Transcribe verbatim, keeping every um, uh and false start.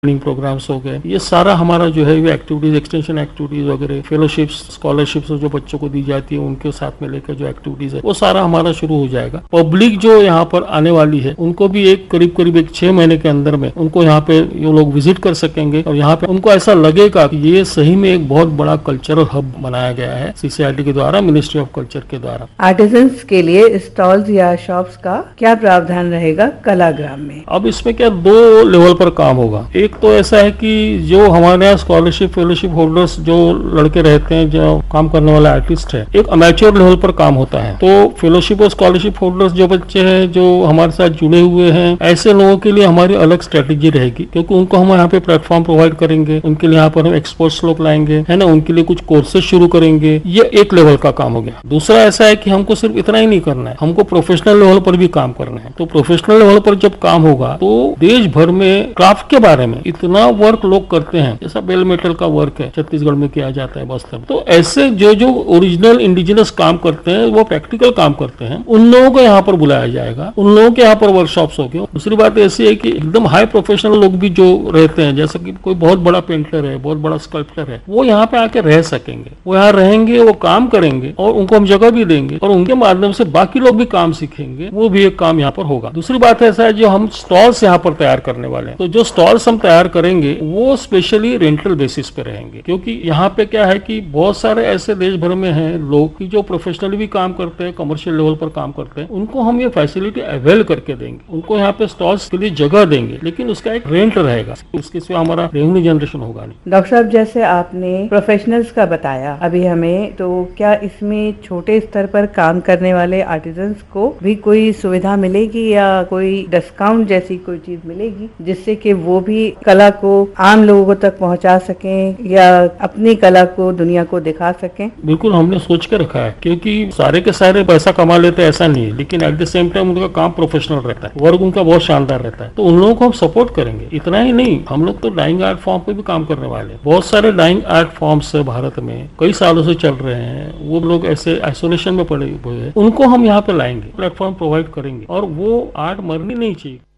Training programmes हो गए, ये सारा हमारा जो है ये एक्टिविटीज, एक्सटेंशन एक्टिविटीज वगैरह, फेलोशिप्स, स्कॉलरशिप्स जो बच्चों को दी जाती है उनके साथ में लेकर जो एक्टिविटीज है वो सारा हमारा शुरू हो जाएगा। पब्लिक जो यहाँ पर आने वाली है उनको भी एक करीब करीब एक छह महीने के अंदर में उनको यहाँ पे ये लोग विजिट कर सकेंगे और यहाँ पे उनको ऐसा लगेगा कि ये सही में एक बहुत बड़ा कल्चरल हब बनाया गया है सीसीआईटी के द्वारा, मिनिस्ट्री ऑफ कल्चर के द्वारा। आर्टिजन्स के लिए स्टॉल्स या शॉप्स का क्या प्रावधान रहेगा कलाग्राम में? अब इसमें क्या दो लेवल पर काम होगा। एक तो ऐसा है कि जो हमारे यहाँ स्कॉलरशिप फेलोशिप होल्डर्स जो लड़के रहते हैं, जो काम करने वाले आर्टिस्ट है, एक अमेच्योर लेवल पर काम होता है। तो फेलोशिप और स्कॉलरशिप होल्डर्स जो बच्चे हैं जो हमारे साथ जुड़े हुए हैं, ऐसे लोगों के लिए हमारी अलग स्ट्रेटेजी रहेगी, क्योंकि उनको हम यहाँ पे प्लेटफॉर्म प्रोवाइड करेंगे, उनके लिए यहाँ पर हम एक्सपर्ट्स लोग लाएंगे, है ना, उनके लिए कुछ कोर्सेज शुरू करेंगे। ये एक लेवल का काम हो गया। दूसरा ऐसा है कि हमको सिर्फ इतना ही नहीं करना है, हमको प्रोफेशनल लेवल पर भी काम करना है। तो प्रोफेशनल लेवल पर जब काम होगा तो देश भर में क्राफ्ट के बारे में इतना वर्क लोग करते हैं, जैसा बेल मेटल का वर्क है छत्तीसगढ़ में किया जाता है, बस्तर में। तो ऐसे जो जो ओरिजिनल इंडिजिनस काम करते हैं, वो प्रैक्टिकल काम करते हैं, उन लोगों को यहाँ पर बुलाया जाएगा, उन लोगों के यहाँ पर वर्कशॉप्स होंगे। दूसरी बात ऐसी है कि एकदम हाई प्रोफेशनल लोग भी जो रहते हैं, जैसे कि कोई बहुत बड़ा पेंटर है, बहुत बड़ा स्कल्प्टर है, वो यहाँ पे आके रह सकेंगे, वो यहाँ रहेंगे, वो काम करेंगे और उनको हम जगह भी देंगे और उनके माध्यम से बाकी लोग भी काम सीखेंगे। वो भी एक काम यहाँ पर होगा। दूसरी बात ऐसा है, जो हम स्टॉल्स यहाँ पर तैयार करने वाले हैं, तो जो स्टॉल्स हम तैयार करेंगे वो स्पेशली रेंटल बेसिस पे रहेंगे, क्योंकि यहाँ पे क्या है कि बहुत सारे ऐसे देश भर में हैं लोग कि जो प्रोफेशनली भी काम करते हैं, कमर्शियल लेवल पर काम करते हैं, उनको हम ये फैसिलिटी अवेल करके देंगे, उनको यहाँ पे स्टॉल्स के लिए जगह देंगे, लेकिन उसका एक रेंट रहेगा, उसके सिवा हमारा रेवेन्यू जनरेशन होगा नहीं। डॉक्टर साहब, जैसे आपने प्रोफेशनल्स का बताया अभी हमें, तो क्या इसमें छोटे स्तर पर काम करने वाले आर्टिजन्स को भी कोई सुविधा मिलेगी या कोई डिस्काउंट जैसी कोई चीज मिलेगी जिससे कि वो भी कला को आम लोगों तक पहुंचा सकें या अपनी कला को दुनिया को दिखा सकें? बिल्कुल, हमने सोच के रखा है, क्योंकि सारे के सारे पैसा कमा लेते हैं ऐसा नहीं है, लेकिन एट द सेम टाइम उनका काम प्रोफेशनल रहता है, वर्क उनका बहुत शानदार रहता है, तो उन लोगों को हम सपोर्ट करेंगे। इतना ही नहीं, हम लोग तो डाइंग आर्ट फॉर्म पे भी काम करने वाले हैं। बहुत सारे डाइंग आर्ट फॉर्म्स है भारत में, कई सालों से चल रहे हैं, वो लोग ऐसे आइसोलेशन में पड़े हुए हैं, उनको हम यहाँ पे लाएंगे, प्लेटफॉर्म प्रोवाइड करेंगे और वो आर्ट मरनी नहीं चाहिए।